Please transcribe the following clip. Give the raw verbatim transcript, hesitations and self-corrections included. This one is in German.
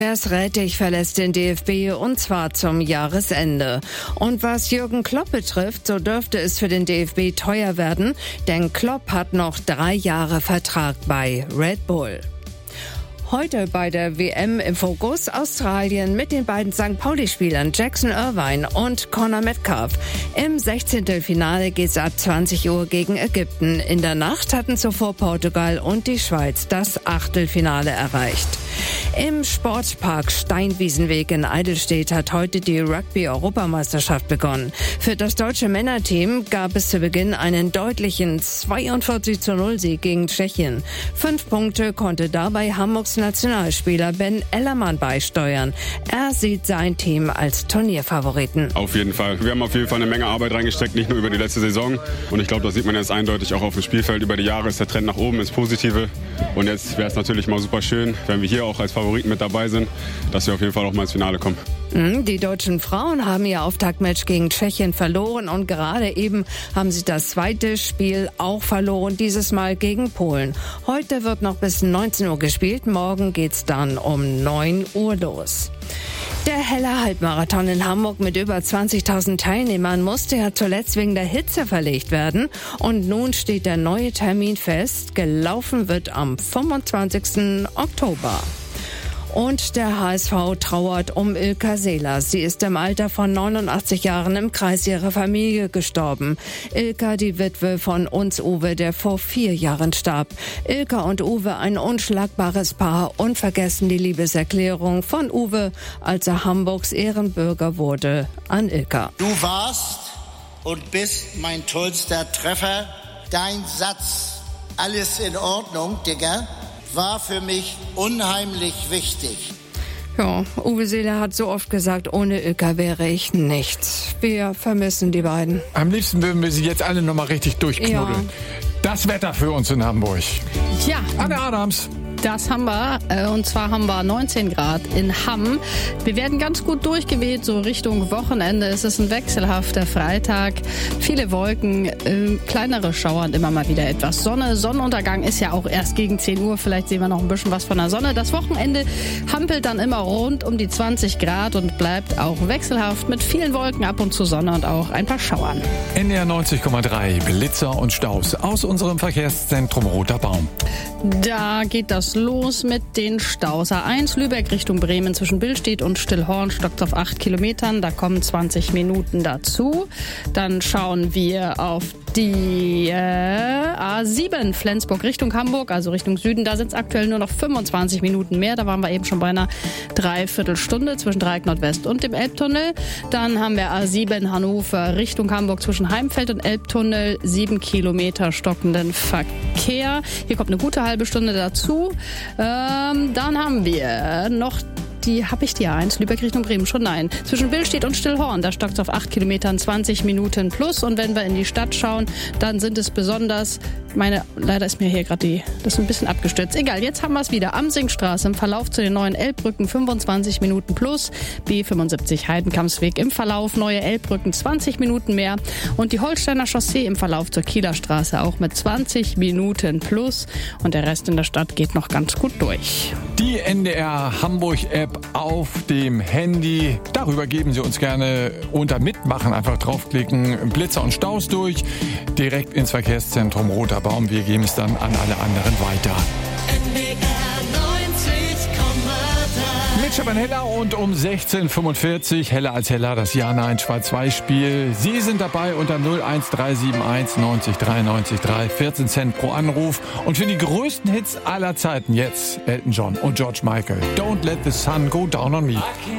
Andreas Rätig verlässt den D F B und zwar zum Jahresende. Und was Jürgen Klopp betrifft, so dürfte es für den D F B teuer werden, denn Klopp hat noch drei Jahre Vertrag bei Red Bull. Heute bei der W M im Fokus Australien mit den beiden Sankt Pauli-Spielern Jackson Irvine und Conor Metcalf. Im Sechzehntelfinale geht's ab zwanzig Uhr gegen Ägypten. In der Nacht hatten zuvor Portugal und die Schweiz das Achtelfinale erreicht. Im Sportpark Steinwiesenweg in Eidelstedt hat heute die Rugby-Europameisterschaft begonnen. Für das deutsche Männerteam gab es zu Beginn einen deutlichen zweiundvierzig zu null Sieg gegen Tschechien. Fünf Punkte konnte dabei Hamburgs Nationalspieler Ben Ellermann beisteuern. Er sieht sein Team als Turnierfavoriten. Auf jeden Fall. Wir haben auf jeden Fall eine Menge Arbeit reingesteckt, nicht nur über die letzte Saison. Und ich glaube, das sieht man jetzt eindeutig auch auf dem Spielfeld. Über die Jahre ist der Trend nach oben, ins Positive. Und jetzt wäre es natürlich mal super schön, wenn wir hier auch als Favoriten mit dabei sind, dass wir auf jeden Fall auch mal ins Finale kommen. Die deutschen Frauen haben ihr Auftaktmatch gegen Tschechien verloren und gerade eben haben sie das zweite Spiel auch verloren, dieses Mal gegen Polen. Heute wird noch bis neunzehn Uhr gespielt, morgen geht's dann um neun Uhr los. Der Heller Halbmarathon in Hamburg mit über zwanzigtausend Teilnehmern musste ja zuletzt wegen der Hitze verlegt werden. Und nun steht der neue Termin fest. Gelaufen wird am fünfundzwanzigsten Oktober. Und der H S V trauert um Ilka Seeler. Sie ist im Alter von neunundachtzig Jahren im Kreis ihrer Familie gestorben. Ilka, die Witwe von Uns Uwe, der vor vier Jahren starb. Ilka und Uwe, ein unschlagbares Paar, unvergessen die Liebeserklärung von Uwe, als er Hamburgs Ehrenbürger wurde, an Ilka. Du warst und bist mein tollster Treffer. Dein Satz, alles in Ordnung, Digga, war für mich unheimlich wichtig. Ja, Uwe Seeler hat so oft gesagt, ohne Ilka wäre ich nichts. Wir vermissen die beiden. Am liebsten würden wir sie jetzt alle nochmal richtig durchknuddeln. Ja. Das Wetter für uns in Hamburg. Ja. Anne Adams. Das haben wir, und zwar haben wir neunzehn Grad in Hamm. Wir werden ganz gut durchgeweht, so Richtung Wochenende. Es ist ein wechselhafter Freitag, viele Wolken, äh, kleinere Schauer und immer mal wieder etwas Sonne. Sonnenuntergang ist ja auch erst gegen zehn Uhr, vielleicht sehen wir noch ein bisschen was von der Sonne. Das Wochenende hampelt dann immer rund um die zwanzig Grad und bleibt auch wechselhaft mit vielen Wolken, ab und zu Sonne und auch ein paar Schauern. N D R neunzig Komma drei, Blitzer und Staus aus unserem Verkehrszentrum Roter Baum. Da geht das los mit den Staus. A eins Lübeck Richtung Bremen zwischen Billstedt und Stillhorn stockt auf acht Kilometern. Da kommen zwanzig Minuten dazu. Dann schauen wir auf die äh, A sieben Flensburg Richtung Hamburg, also Richtung Süden. Da sind es aktuell nur noch fünfundzwanzig Minuten mehr. Da waren wir eben schon bei einer Dreiviertelstunde zwischen Dreieck Nordwest und dem Elbtunnel. Dann haben wir A sieben Hannover Richtung Hamburg zwischen Heimfeld und Elbtunnel. Sieben Kilometer stockenden Verkehr. Hier kommt eine gute halbe Stunde dazu. Ähm, dann haben wir noch die, habe ich die A eins, Lübeck Richtung Bremen? Schon nein. Zwischen Billstedt und Stillhorn, da stockt es auf acht Kilometern, zwanzig Minuten plus. Und wenn wir in die Stadt schauen, dann sind es besonders, meine, leider ist mir hier gerade die, das ist ein bisschen abgestürzt. Egal, jetzt haben wir es wieder. Amsingstraße im Verlauf zu den neuen Elbbrücken, fünfundzwanzig Minuten plus. B fünfundsiebzig Heidenkampsweg im Verlauf, neue Elbbrücken, zwanzig Minuten mehr. Und die Holsteiner Chaussee im Verlauf zur Kieler Straße auch mit zwanzig Minuten plus. Und der Rest in der Stadt geht noch ganz gut durch. Die N D R Hamburg-App auf dem Handy. Darüber geben Sie uns gerne unter Mitmachen. Einfach draufklicken, Blitzer und Staus durch. Direkt ins Verkehrszentrum Roter Baum. Wir geben es dann an alle anderen weiter. N D R neunzig Komma drei. Mit Stefan Heller und um sechzehn Uhr fünfundvierzig. Heller als Heller, das Ja-Nein-Schwarz-Weiß-Spiel. Sie sind dabei unter null eins drei sieben eins neunzig dreiundneunzig drei. vierzehn Cent pro Anruf. Und für die größten Hits aller Zeiten jetzt Elton John und George Michael. Don't let the sun go down on me.